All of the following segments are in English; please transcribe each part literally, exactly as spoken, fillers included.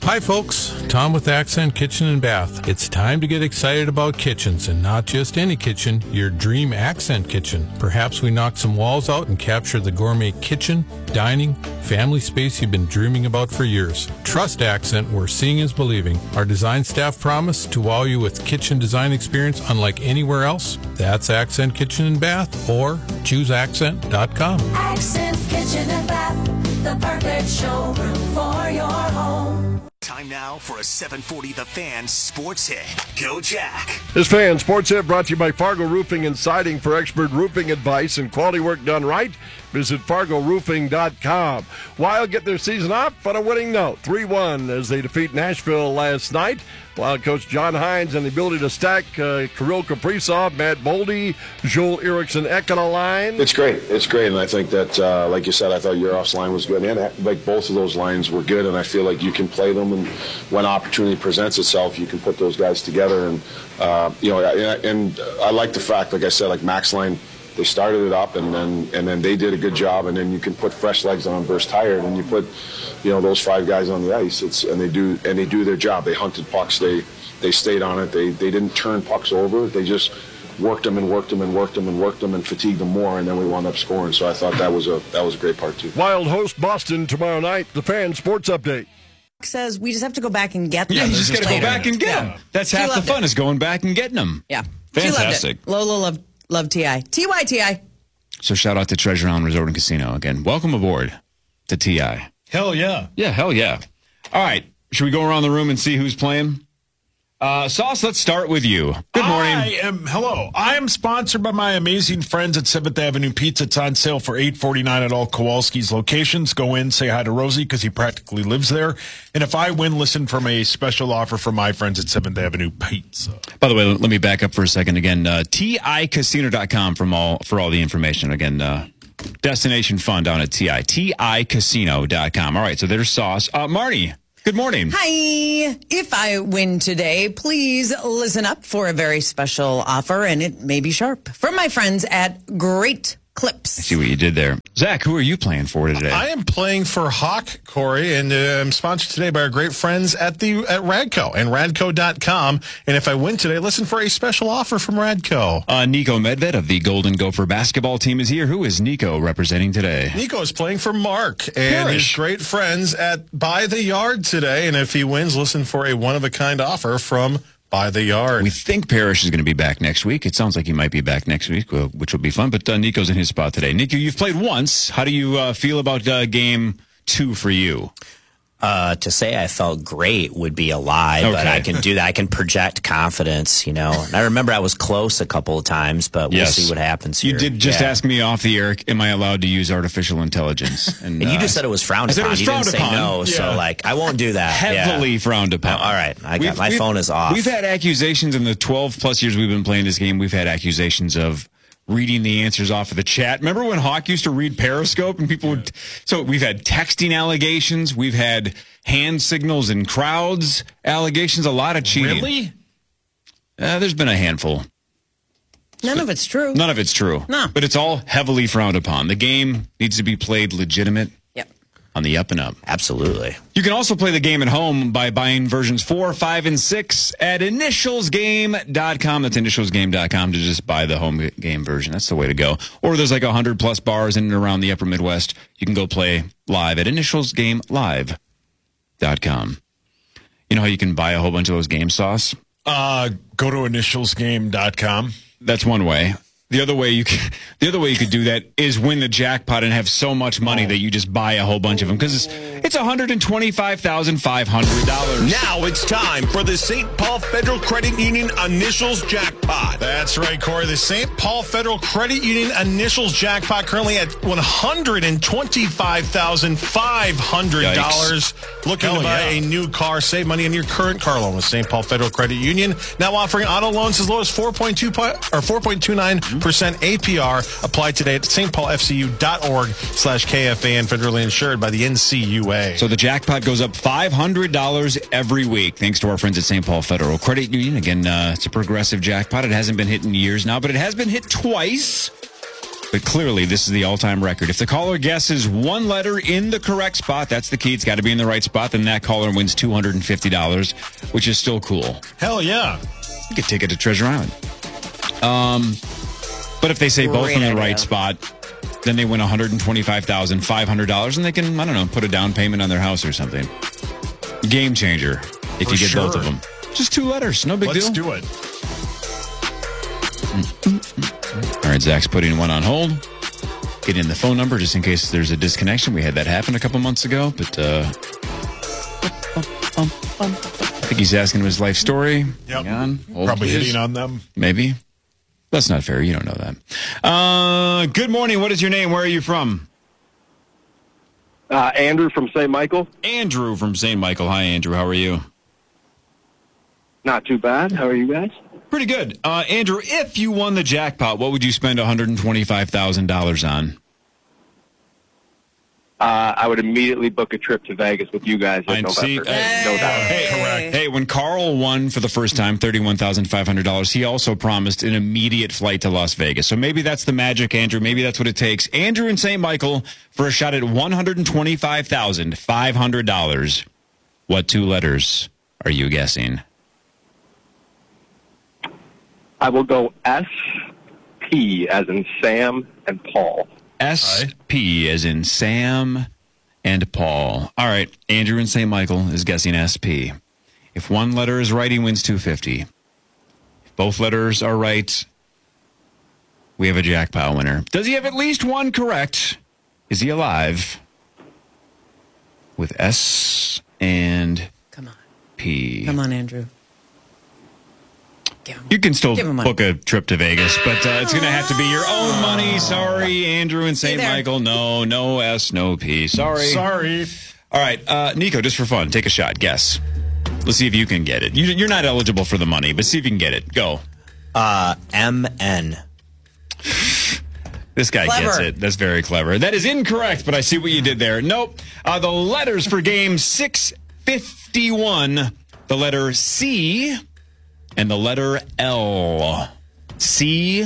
Hi folks, Tom with Accent Kitchen and Bath. It's time to get excited about kitchens, and not just any kitchen, your dream Accent kitchen. Perhaps we knock some walls out and capture the gourmet kitchen, dining, family space you've been dreaming about for years. Trust Accent, where seeing is believing. Our design staff promise to wow you with kitchen design experience unlike anywhere else. That's Accent Kitchen and Bath, or choose accent dot com. Accent Kitchen and Bath, the perfect showroom for your home. Time now for a seven forty The Fan Sports Hit. Go Jack. This Fan Sports Hit brought to you by Fargo Roofing and Siding. For expert roofing advice and quality work done right, visit fargo roofing dot com. Wild get their season off on a winning note, three one as they defeat Nashville last night. Wild coach John Hines and the ability to stack uh, Kirill Kaprizov, Matt Boldy, Joel Eriksson Ek on a line. It's great. It's great. And I think that, uh, like you said, I thought Yaroff's line was good. And like both of those lines were good. And I feel like you can play them. And when opportunity presents itself, you can put those guys together. And, uh, you know, and, and I like the fact, like I said, like Max line, they started it up, and then and then they did a good job, and then you can put fresh legs on Burst Tired, and you put, you know, those five guys on the ice. It's and they do and they do their job. They hunted pucks. They they stayed on it. They they didn't turn pucks over. They just worked them and worked them and worked them and worked them and fatigued them more, and then we wound up scoring. So I thought that was a that was a great part too. Wild host Boston tomorrow night. The Fan Sports Update says we just have to go back and get them. Yeah, you just got to go back and get yeah. them. That's She half the fun it. is going back and getting them. Yeah, fantastic. She loved it. Lola loved loved T I. T Y T I. So shout out to Treasure Island Resort and Casino again. Welcome aboard to T I. Hell yeah. Yeah, hell yeah. All right. Should we go around the room and see who's playing? Uh, Sauce, let's start with you. Good morning. I am, hello. I am sponsored by my amazing friends at seventh Avenue Pizza. It's on sale for eight forty-nine at all Kowalski's locations. Go in, say hi to Rosie because he practically lives there. And if I win, listen from a special offer from my friends at seventh Avenue Pizza. By the way, let me back up for a second again. Uh, T I casino dot com from all, for all the information. Again, uh, destination fun down at T I. T I casino dot com. All right, so there's Sauce. Uh, Marty. Good morning. Hi. If I win today, please listen up for a very special offer, and it may be sharp. From my friends at Great Clips. I see what you did there. Zach, who are you playing for today? I am playing for Hawk, Corey, and uh, I'm sponsored today by our great friends at the at Radco and radco dot com. And if I win today, listen for a special offer from Radco. Uh, Nico Medved of the Golden Gopher basketball team is here. Who is Nico representing today? Nico is playing for Mark and Parrish. his great friends at By the Yard today. And if he wins, listen for a one-of-a-kind offer from By the Yard. We think Parrish is going to be back next week. It sounds like he might be back next week, which will be fun. But uh, Nico's in his spot today. Nico, you've played once. How do you uh, feel about uh, game two for you? Uh, to say I felt great would be a lie, Okay. but I can do that. I can project confidence, you know. And I remember I was close a couple of times, but we'll Yes. see what happens here. You did just Yeah. ask me off the air, am I allowed to use artificial intelligence? And you uh, just said it was frowned I said it upon. was You frowned didn't say upon. no, so Yeah. like I won't do that. heavily Yeah. frowned upon. Oh, all right. I got We've- my we've- phone is off. We've had accusations in the twelve plus years we've been playing this game. We've had accusations of reading the answers off of the chat. Remember when Hawk used to read Periscope and people would? So we've had texting allegations. We've had hand signals in crowds allegations. A lot of cheating. Really? Uh, there's been a handful. None of it's true. None of it's true. No. But it's all heavily frowned upon. The game needs to be played legitimate. Yep. On the up and up. Absolutely. You can also play the game at home by buying versions four, five, and six at initials game dot com. That's initials game dot com to just buy the home game version. That's the way to go. Or there's like one hundred plus bars in and around the upper Midwest. You can go play live at initials game live dot com. You know how you can buy a whole bunch of those game sauce? Uh, go to initials game dot com. That's one way. The other way you can, the other way you could do that is win the jackpot and have so much money that you just buy a whole bunch of them because it's, it's one hundred twenty-five thousand five hundred dollars. Now it's time for the Saint Paul Federal Credit Union Initials Jackpot. That's right, Corey. The Saint Paul Federal Credit Union Initials Jackpot currently at one hundred twenty-five thousand five hundred dollars. Looking Hell to buy yeah. a new car, save money on your current car loan with Saint Paul Federal Credit Union. Now offering auto loans as low as four point two or four point two nine percent A P R. Apply today at st paul f c u dot org slash K F A N, federally insured by the N C U A. So the jackpot goes up five hundred dollars every week, thanks to our friends at Saint Paul Federal Credit Union. Again, uh, it's a progressive jackpot. It hasn't been hit in years now, but it has been hit twice. But clearly, this is the all-time record. If the caller guesses one letter in the correct spot, that's the key. It's got to be in the right spot. Then that caller wins two hundred fifty dollars, which is still cool. Hell yeah. You could take it to Treasure Island. Um, but if they say both Great in the idea. right spot, then they win one hundred twenty-five thousand five hundred dollars, and they can, I don't know, put a down payment on their house or something. Game changer if For you get sure. both of them. Just two letters. No big Let's deal. do it. All right, Zach's putting one on hold. Get in the phone number just in case there's a disconnection. We had that happen a couple months ago, but uh, I think he's asking him his life story. Yep. Hang on. Hold, Probably please. hitting on them. Maybe. That's not fair. You don't know that. Uh, good morning. What is your name? Where are you from? Uh, Andrew from Saint Michael. Andrew from Saint Michael. Hi, Andrew. How are you? Not too bad. How are you guys? Pretty good. Uh, Andrew, if you won the jackpot, what would you spend one hundred twenty-five thousand dollars on? Uh, I would immediately book a trip to Vegas with you guys in I November. see. Uh, No doubt. Hey, correct. Hey, when Carl won for the first time thirty-one thousand five hundred dollars, he also promised an immediate flight to Las Vegas. So maybe that's the magic, Andrew. Maybe that's what it takes. Andrew in Saint Michael for a shot at one hundred twenty-five thousand five hundred dollars. What two letters are you guessing? I will go S P as in Sam and Paul. S P as in Sam and Paul. All right, Andrew in Saint Michael is guessing S P. If one letter is right, he wins two hundred fifty dollars. If both letters are right, we have a jackpot winner. Does he have at least one correct? Is he alive? With S and Come on. P. Come on, Andrew. Give him- You can still Give him money. book a trip to Vegas, but uh, it's going to have to be your own money. Sorry, Andrew in Saint there. Michael. No, no S, no P. Sorry. Sorry. All right, uh, Nico, just for fun, take a shot. Guess. Let's see if you can get it. You, you're not eligible for the money, but see if you can get it. Go. Uh, M N. This guy Clever. gets it. That's very clever. That is incorrect, but I see what you did there. Nope. Uh, the letters for game six fifty-one, the letter C and the letter L. C,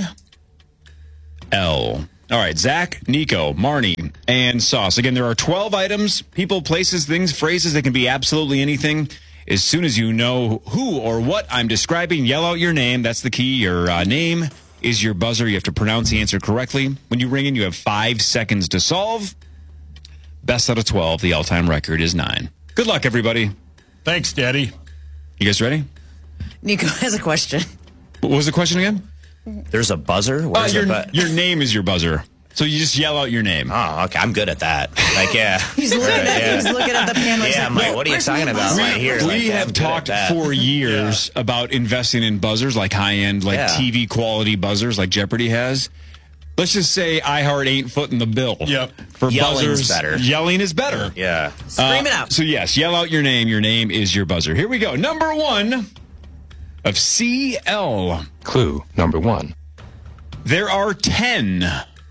L. All right, Zach, Nico, Marnie, and Sauce. Again, there are twelve items, people, places, things, phrases. They can be absolutely anything. As soon as you know who or what I'm describing, yell out your name. That's the key. Your uh, name is your buzzer. You have to pronounce the answer correctly. When you ring in, you have five seconds to solve. Best out of twelve. The all-time record is nine. Good luck, everybody. Thanks, Daddy. You guys ready? Nico has a question. What was the question again? There's a buzzer? Uh, Where's your, the bu- your name is your buzzer. So you just yell out your name. Oh, okay. I'm good at that. Like, yeah. He's looking, at, Yeah. he's looking at the panel. He's Yeah, I'm like, "Well, what are you where's talking my about buzzer?" right here? We Like, I'm have good at talked that. for years about investing in buzzers, like high-end, like Yeah. T V quality buzzers, like Jeopardy has. Let's just say iHeart ain't footing the bill. Yep. For Yelling's buzzers, better. yelling is better. Yeah. Scream it Uh, out. So yes, yell out your name. Your name is your buzzer. Here we go. Number one of C L. Clue number one. There are ten.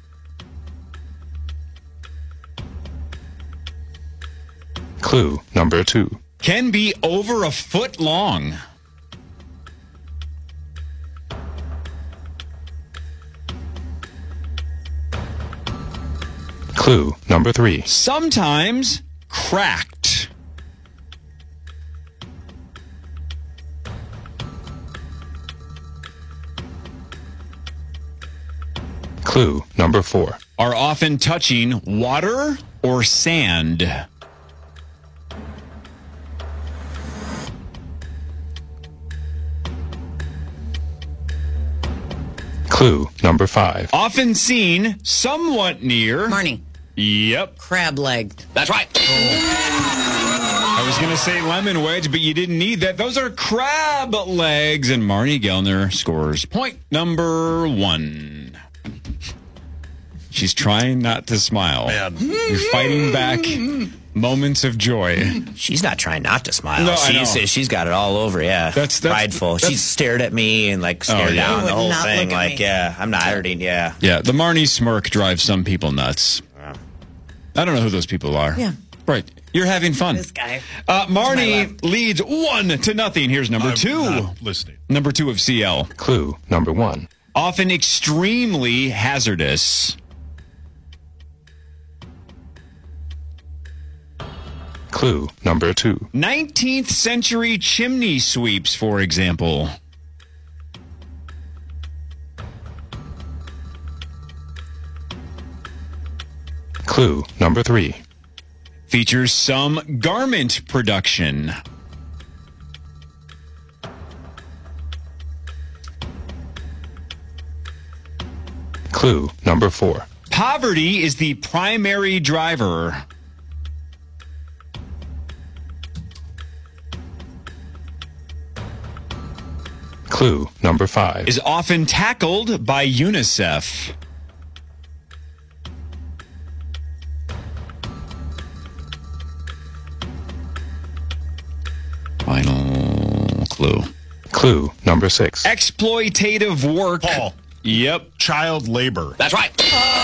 Clue number two. Can be over a foot long. Clue number three. Sometimes cracked. Clue number four. Are often touching water or sand. Clue number five. Often seen somewhat near. Marnie, Yep. crab leg. That's right. I was going to say lemon wedge, but you didn't need that. Those are crab legs. And Marnie Gellner scores point number one. She's trying not to smile. Man. You're fighting back moments of joy. She's not trying not to smile. No, I she's know. she's got it all over. Yeah, That's- that's- prideful. that's- She stared at me and like stared Oh, yeah. down You the would whole not thing. look at Like, me. yeah, I'm not hurting. Yeah, Yeah, the Marnie smirk drives some people nuts. I don't know who those people are. Yeah. Right. You're having fun. This guy. Uh, To my Marnie left. leads one to nothing. Here's number I'm two. not listening. Number two of C L. Clue number one. Often extremely hazardous. Clue number two. nineteenth century chimney sweeps, for example. Clue number three. Features some garment production. Clue number four. Poverty is the primary driver. Clue number five. Is often tackled by UNICEF. Final clue. Clue number six. Exploitative work. Paul. Yep. Child labor. That's right.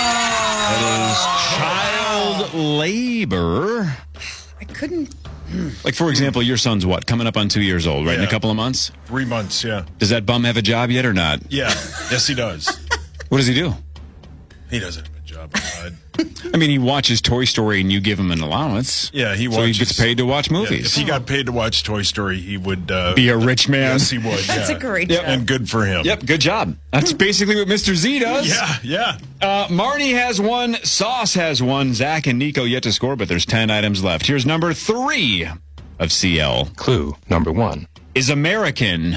That is child labor. I couldn't. Like, for example, your son's what? Coming up on two years old, right? In a Yeah. couple of months? Three months, yeah. Does that bum have a job yet or not? Yeah. Yes, he does. What does he do? He doesn't have a job. God. I mean, he watches Toy Story and you give him an allowance. Yeah, he So watches. he gets paid to watch Yeah, movies. if he got paid to watch Toy Story, he would uh, Be a rich man. Yes, he would. That's yeah. a great Yep. job. And good for him. Yep, good job. That's basically what Mister Z does. Yeah, yeah. Uh, Marnie has one. Sauce has one. Zach and Nico yet to score, but there's ten items left. Here's number three of C L. Clue number one. Is American.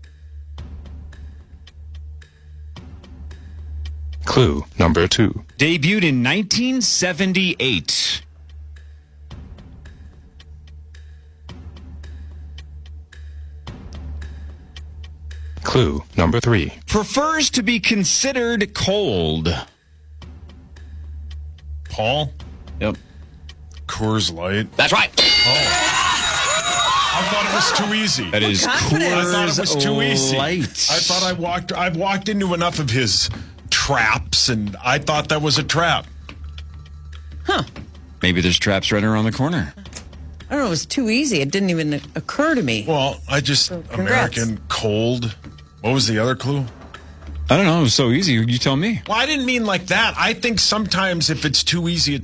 Clue number two. Debuted in nineteen seventy-eight. Clue number three. Prefers to be considered cold. Paul, Yep. Coors Light. That's right. I thought it was too easy. That is confidence. I thought it was too easy. Light. I thought I walked. I've walked into enough of his traps, and I thought that was a trap. Maybe there's traps right around the corner. I don't know. It was too easy. It didn't even occur to me. Well, I just congrats. American cold. What was the other clue? I don't know. It was so easy. You tell me. Well, I didn't mean like that. I think sometimes if it's too easy,